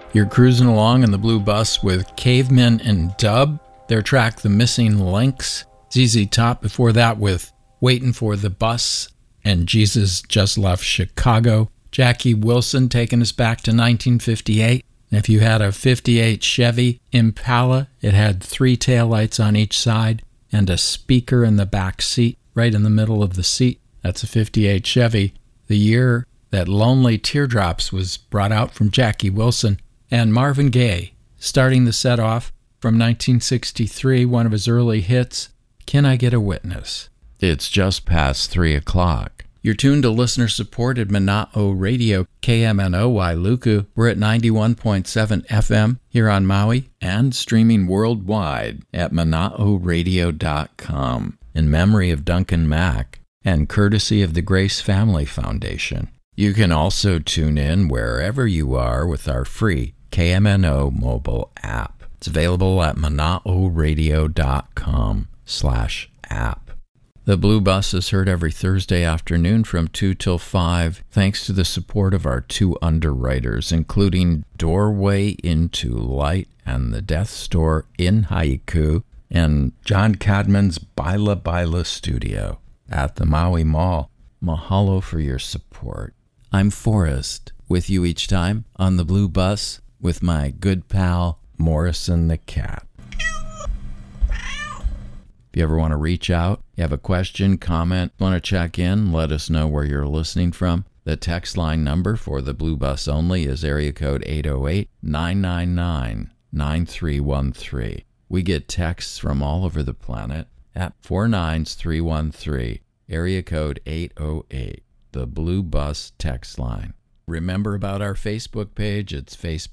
You're cruising along in the Blue Bus with Cavemen and Dub, their track The Missing Links. ZZ Top before that with Waiting for the Bus and Jesus Just Left Chicago. Jackie Wilson taking us back to 1958. And if you had a 58 Chevy Impala, it had 3 taillights on each side and a speaker in the back seat, right in the middle of the seat. That's a 58 Chevy. The year that Lonely Teardrops was brought out from Jackie Wilson. And Marvin Gaye, starting the set off from 1963, one of his early hits, Can I Get a Witness? It's just past 3 o'clock. You're tuned to listener-supported Mana'o Radio, KMNO Wailuku. We're at 91.7 FM here on Maui and streaming worldwide at mana'oradio.com in memory of Duncan Mack and courtesy of the Grace Family Foundation. You can also tune in wherever you are with our free KMNO mobile app. It's available at mana'oradio.com/app. The Blue Bus is heard every Thursday afternoon from 2 till 5, thanks to the support of our 2 underwriters, including Doorway into Light and the Death Store in Haiku, and John Cadman's Baila Baila Studio at the Maui Mall. Mahalo for your support. I'm Forrest, with you each time on the Blue Bus with my good pal, Morrison the Cat. If you ever want to reach out, you have a question, comment, want to check in, let us know where you're listening from. The text line number for the Blue Bus only is area code 808-999-9313. We get texts from all over the planet at 49313, area code 808, the Blue Bus text line. Remember about our Facebook page. It's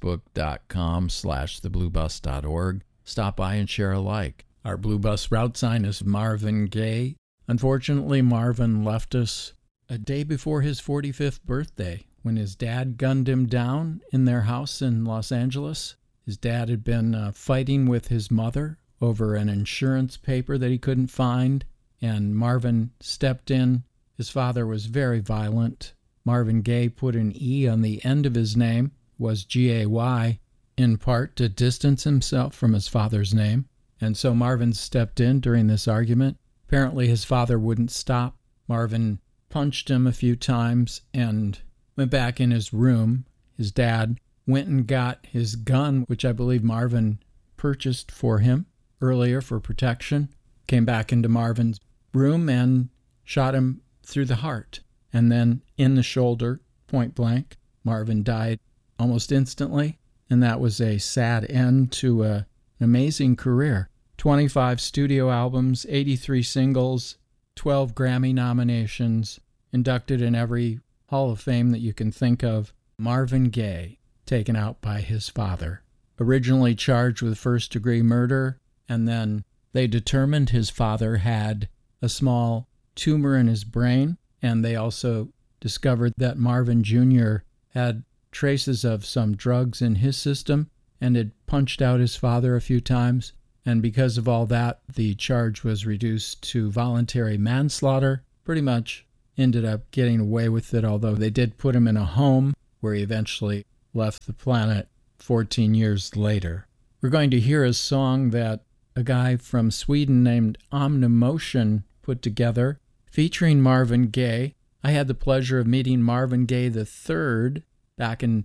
facebook.com/thebluebus.org. Stop by and share a like. Our Blue Bus route sign is Marvin Gaye. Unfortunately, Marvin left us a day before his 45th birthday when his dad gunned him down in their house in Los Angeles. His dad had been fighting with his mother over an insurance paper that he couldn't find, and Marvin stepped in. His father was very violent. Marvin Gaye put an E on the end of his name, was G-A-Y, in part to distance himself from his father's name. And so Marvin stepped in during this argument. Apparently his father wouldn't stop. Marvin punched him a few times and went back in his room. His dad went and got his gun, which I believe Marvin purchased for him earlier for protection, came back into Marvin's room and shot him through the heart. And then in the shoulder, point blank. Marvin died almost instantly, and that was a sad end to an amazing career. 25 studio albums, 83 singles, 12 Grammy nominations, inducted in every Hall of Fame that you can think of. Marvin Gaye, taken out by his father. Originally charged with first-degree murder, and then they determined his father had a small tumor in his brain, and they also discovered that Marvin Jr. had traces of some drugs in his system and had punched out his father a few times. And because of all that, the charge was reduced to voluntary manslaughter. Pretty much ended up getting away with it, although they did put him in a home where he eventually left the planet 14 years later. We're going to hear a song that a guy from Sweden named Omnimotion put together, featuring Marvin Gaye. I had the pleasure of meeting Marvin Gaye III back in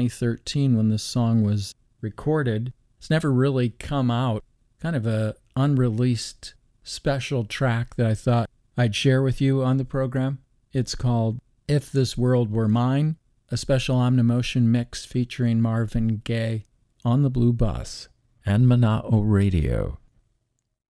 2013 when this song was recorded. It's never really come out. Kind of a unreleased special track that I thought I'd share with you on the program. It's called If This World Were Mine, a special Omnimotion mix featuring Marvin Gaye on the Blue Bus and Mana'o Radio.